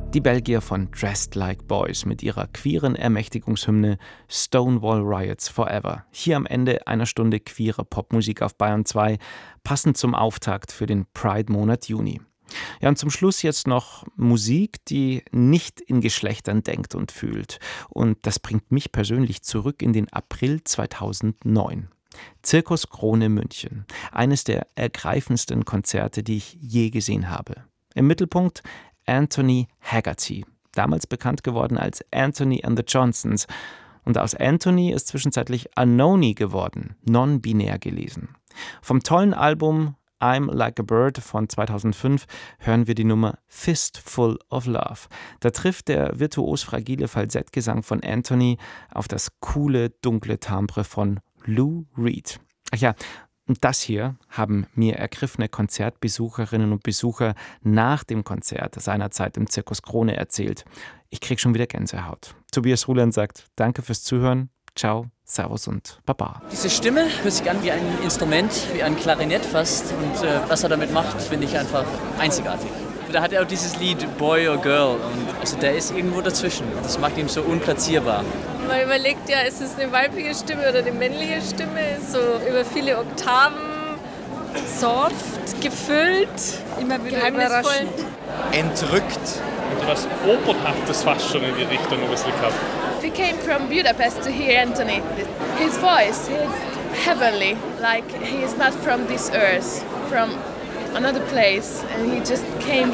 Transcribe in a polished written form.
Die Belgier von Dressed Like Boys mit ihrer queeren Ermächtigungshymne Stonewall Riots Forever. Hier am Ende einer Stunde queerer Popmusik auf Bayern 2, passend zum Auftakt für den Pride-Monat Juni. Ja, und zum Schluss jetzt noch Musik, die nicht in Geschlechtern denkt und fühlt. Und das bringt mich persönlich zurück in den April 2009. Zirkus Krone München. Eines der ergreifendsten Konzerte, die ich je gesehen habe. Im Mittelpunkt Anthony Haggerty, damals bekannt geworden als Anthony and the Johnsons. Und aus Anthony ist zwischenzeitlich Anoni geworden, non-binär gelesen. Vom tollen Album I'm Like a Bird von 2005 hören wir die Nummer Fistful of Love. Da trifft der virtuos fragile Falsettgesang von Anthony auf das coole, dunkle Timbre von Lou Reed. Ach ja, und das hier haben mir ergriffene Konzertbesucherinnen und Besucher nach dem Konzert seinerzeit im Zirkus Krone erzählt. Ich krieg schon wieder Gänsehaut. Tobias Ruland sagt, danke fürs Zuhören, ciao, servus und baba. Diese Stimme hört sich an wie ein Instrument, wie ein Klarinett fast. Und was er damit macht, finde ich einfach einzigartig. Da hat er auch dieses Lied Boy or Girl. Und also der ist irgendwo dazwischen. Das macht ihn so unplatzierbar. Man überlegt ja, ist es eine weibliche Stimme oder eine männliche Stimme? So über viele Oktaven, soft, gefüllt, immer wieder geheimnisvoll. Entrückt. Und was Opernhaftes fast schon in die Richtung, was ich habe. We came from Budapest to hear Anthony. His voice is heavenly, like he is not from this earth, from another place, and he just came